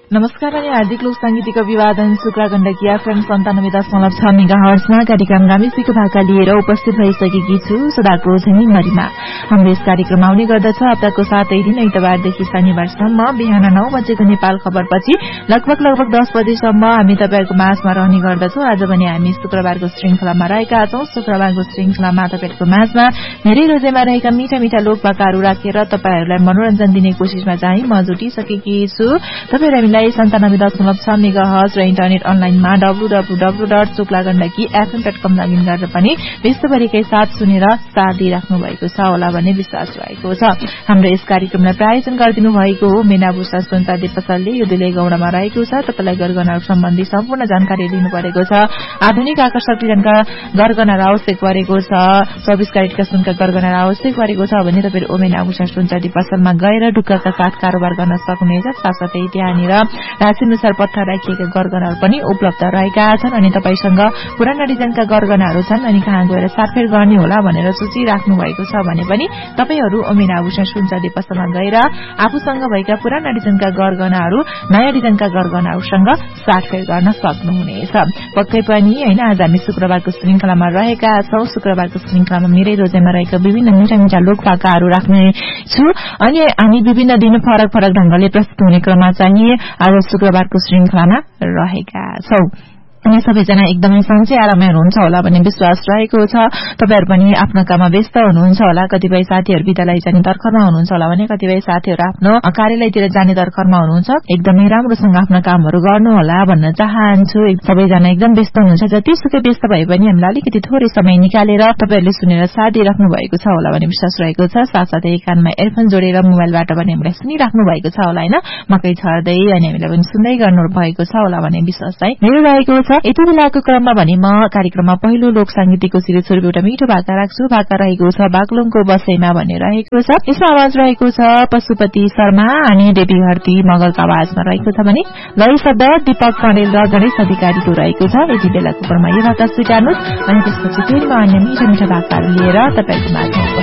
नमस्कार अनि हार्दिक लोक संगीतको अभिवादन शुक्ला गण्डकी एफएम 97.6 मेगाहर्ट्जमा कार्यक्रम रामेसीको भाका लिएर उपस्थित भइसकेकी छु सदाको झैं गरिमा। हाम्रो यस कार्यक्रम आउने गर्दछ हप्ताको 7 दिन आइतबारदेखि शनिबारसम्म बिहान 9 बजेको नेपाल खबरपछि लगभग 10 बजेसम्म हामी तपाईहरुको माझमा रहने गर्दछौं। आज पनि हामी शुक्रबारको श्रृंखलामा रहेका छौं। शुक्रबारको श्रृंखलामा तपाईहरुको माझमा धेरै रोजेमा रहेका मीठा मीठा लोक भाकाहरू राखेर तपाईहरुलाई मनोरञ्जन दिने कोसिसमा चाहिँ म जुटिसकेकी छु। तपाईहरु 97.6 मेगाहर्ट्ज र इन्टरनेट अनलाइनमा www.suklagandaki.fm.com लगइन गरेर पनि विश्वभरिकै साथ सुनेर साथ दिइराख्नु भएको छ होला भन्ने विश्वास रहेको छ। हाम्रो यस कार्यक्रमलाई प्रायोजन गरिदिनु भएको हो मेनाभूषा सुनचाँदी पसलले यो दिले गौडामा रहेको छ। तपाईलाई गरगहना सम्बन्धी सम्पूर्ण जानकारी दिनु परेको छ। आधुनिक आकर्षक डिजाइनका गरगहना आवश्यक परेको छ। 24 क्यारेटका सुनका गरगहना आवश्यक परेको छ भने तपाईहरु मेनाभूषा सुनचाँदी पसलमा गएर ढुक्काका साथ कारोबार गर्न सक्नुहुनेछ। साथसाथै त्यहाँनिर राशिअनुसार पत्ता राखिएका गरगहनाहरू पनि उपलब्ध रहेका छन् अनि तपाईसँग पुराना डिजाइनका गरगहनाहरू छन् अनि कहाँ गएर साटफेर गर्ने होला भनेर सोचिराख्नु भएको छ भने पनि तपाईहरु ओमेन आभूषण सुनचाँदी पसलमा गएर आफूसँग भएका पुराना डिजाइनका गरगहनाहरू नयाँ डिजाइनका गरगहनाहरूसँग साटफेर गर्न सक्नुहुनेछ। पक्कै पनि हैन, आज हामी शुक्रबारको श्रृंखलामा रहेका छौं। शुक्रबारको श्रृंखलामा मेरै रोजेमा रहेका विभिन्न मीठा मीठा लोक भाकाहरू राख्ने छु अनि हामी विभिन्न दिन फरक फरक ढंगले प्रस्तुत हुने क्रममा चाहिँ आज शुक्रबारको श्रृंखलामा रहेका छौं। अनि सबैजना एकदमै सन्चै आरामै हुनुहुन्छ होला भन्ने विश्वास रहेको छ। तपाईहरु पनि आफ्नो काममा व्यस्त हुनुहुन्छ होला। कतिपय साथीहरु विद्यालय जाने तर्खरमा हुनुहुन्छ होला भने कतिपय साथीहरु आफ्नो कार्यालयतिर जाने तर्खरमा हुनुहुन्छ। एकदमै राम्रोसँग आफ्नो कामहरु गर्नु होला भन्न चाहन्छु। सबैजना एकदम व्यस्त हुनुहुन्छ। जतिसुकै व्यस्त भए पनि हामीलाई अलिकति थोरै समय निकालेर तपाईहरुले सुनेर साथ दिइराख्नु भएको छ होला भन्ने विश्वास रहेको छ। साथसाथै कानमा एयरफोन जोडेर मोबाइलबाट पनि हामीलाई सुनिराख्नु भएको छ होला हैन, मकै छर्दै अनि हामीलाई पनि सुन्दै गर्नु भएको छ होला भन्ने विश्वास चाहिँ मेरो रहेको छ। यति बेलाको क्रममा भने म कार्यक्रममा पहिलो लोक संगीतको सिरिज स्वरूप एउटा मिठो भाका राख्छु। भाका रहेको छ बागलुङको बसैमा भन्ने रहेको छ। यसमा आवाज रहेको छ पशुपति शर्मा अनि देवी हर्ती मगरको आवाजमा रहेको छ भने लय शब्द दीपक कणेल र गणेश अधिकारीको रहेको छ। यति बेलाको क्रममा यो भाका स्वीकार्नुहोस् अनि त्यसपछि फेरि म अन्य मिठा मिठा भाकाहरू लिएर तपाईहरुको माझमा